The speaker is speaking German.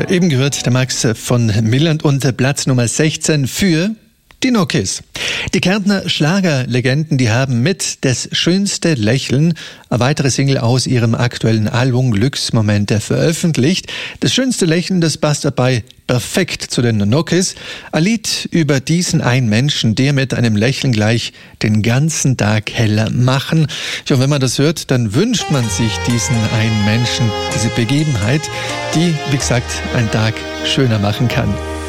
Ja, eben gehört der Max von Milland und Platz Nummer 16 für die Nokis. Die Kärntner Schlagerlegenden, die haben mit Das schönste Lächeln eine weitere Single aus ihrem aktuellen Album Glücksmomente veröffentlicht. Das schönste Lächeln, das passt dabei perfekt zu den Nokis. Ein Lied über diesen einen Menschen, der mit einem Lächeln gleich den ganzen Tag heller machen. Ja, und wenn man das hört, dann wünscht man sich diesen einen Menschen, diese Begebenheit, die, wie gesagt, einen Tag schöner machen kann.